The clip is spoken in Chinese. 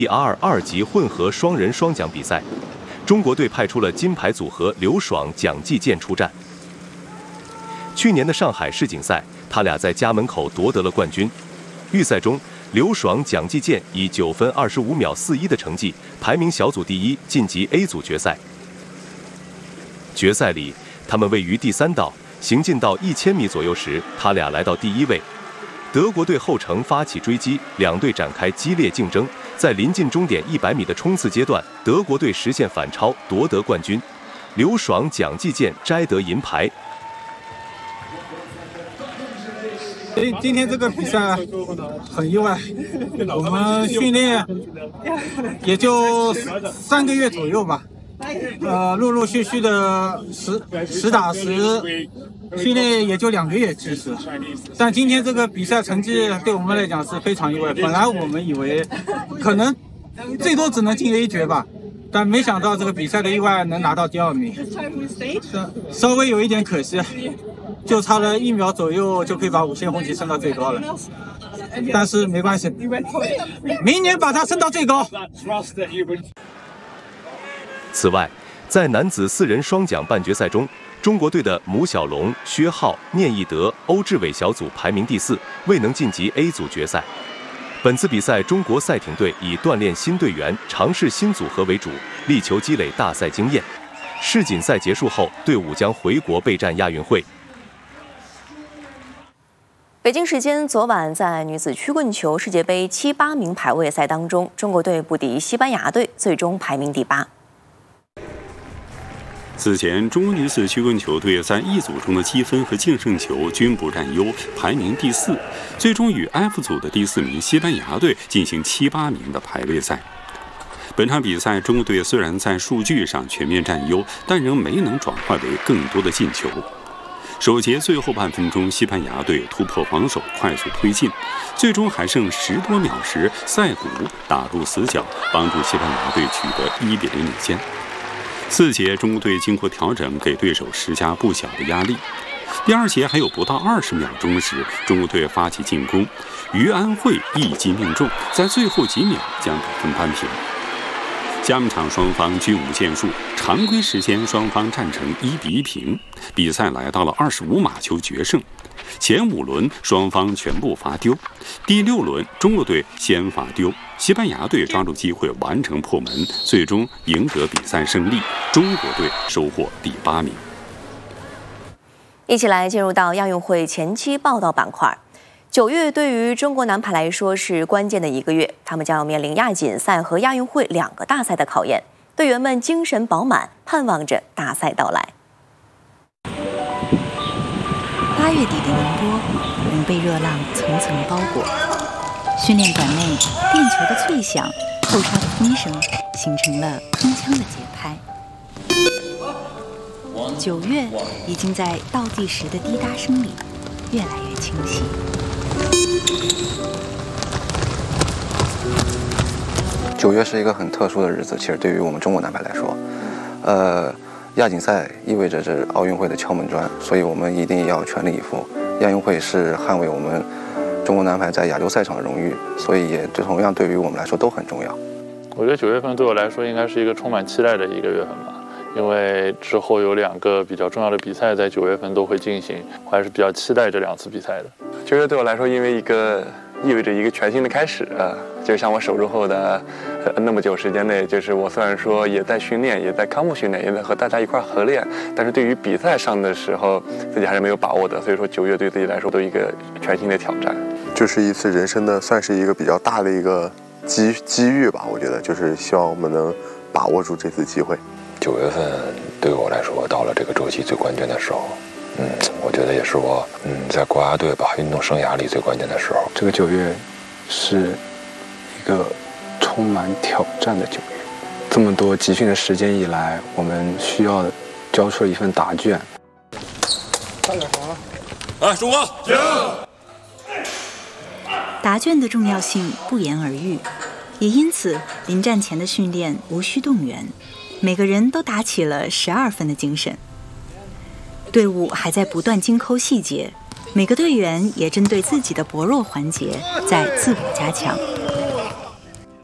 R 2级混合双人双桨比赛，中国队派出了金牌组合刘爽、蒋继健出战。去年的上海世锦赛，他俩在家门口夺得了冠军。预赛中，刘爽、蒋继健以9分25秒41的成绩排名小组第1，晋级 A 组决赛。决赛里，他们位于第3道，行进到1000米左右时，他俩来到第1位。德国队后程发起追击，两队展开激烈竞争。在临近终点100米的冲刺阶段，德国队实现反超，夺得冠军。刘爽、蒋继健摘得银牌。 今天这个比赛很意外，我们训练也就3个月左右吧，陆陆续续的实打实训练也就2个月其实，但今天这个比赛成绩对我们来讲是非常意外。本来我们以为可能最多只能进 A 决吧，但没想到这个比赛的意外能拿到第2名，稍微有一点可惜，就差了1秒左右就可以把5线红旗升到最高了。但是没关系，明年把它升到最高。 此外，在男子4人双桨半决赛中，中国队的姆小龙、薛浩、聂义德、欧志伟小组排名第4，未能晋级 A 组决赛。本次比赛，中国赛艇队以锻炼新队员、尝试新组合为主，力求积累大赛经验。世锦赛结束后，队伍将回国备战亚运会。 北京时间昨晚，在女子曲棍球世界杯7、8名排位赛当中，中国队不敌西班牙队，最终排名第8。 此前，中国女子曲棍球队在一组中的积分和净胜球均不占优，排名第4，最终与 F 组的第4名西班牙队进行7、8名的排位赛。本场比赛，中国队虽然在数据上全面占优，但仍没能转化为更多的进球。首节最后半分钟，西班牙队突破防守，快速推进，最终还剩10多秒时，塞古打入死角，帮助西班牙队取得1比0领先。4节，中国队经过调整，给对手施加不小的压力。第2节还有不到20秒钟时，中国队发起进攻，于安慧一击命中，在最后几秒将得分扳平。下半场双方均无建树，常规时间双方战成1比1平，比赛来到了25码球决胜。前5轮双方全部罚丢，第6轮中国队先罚丢，西班牙队抓住机会完成破门，最终赢得比赛胜利，中国队收获第8名。 一起来进入到亚运会前期报道板块。9月对于中国男排来说是关键的1个月，他们将要面临亚锦赛和亚运会2个大赛的考验，队员们精神饱满，盼望着大赛到来。 8月底的宁波仍被热浪层层包裹，训练馆内电球的脆响、扣杀的风声形成了铿锵的节拍。9月已经在倒计时的滴答声里越来越清晰。 9月是一个很特殊的日子，其实对于我们中国男排来说，亚锦赛意味着这奥运会的敲门砖，所以我们一定要全力以赴。亚运会是捍卫我们中国男排在亚洲赛场的荣誉，所以也同样对于我们来说都很重要。 我觉得9月份对我来说应该是一个充满期待的1个月份吧，因为之后有2个比较重要的比赛在9月份都会进行，我还是比较期待这2次比赛的。 9月对我来说，因为意味着一个全新的开始啊，就像我手术后的那么久时间内，就是我虽然说也在训练，也在康复训练，也在和大家一块合练，但是对于比赛上的时候，自己还是没有把握的。所以说9月对自己来说都一个全新的挑战。 这是一次人生的，算是一个比较大的一个机遇吧。我觉得就是希望我们能把握住这次机会。 9月份对我来说，到了这个周期最关键的时候。我觉得也是我在国家队吧运动生涯里最关键的时候。 这个9月是一个充满挑战的9月。这么多集训的时间以来，我们需要交出一份答卷。 快点来，中国加油！ 答卷的重要性不言而喻，也因此临战前的训练无需动员，每个人都打起了12分的精神。队伍还在不断精抠细节，每个队员也针对自己的薄弱环节在自我加强。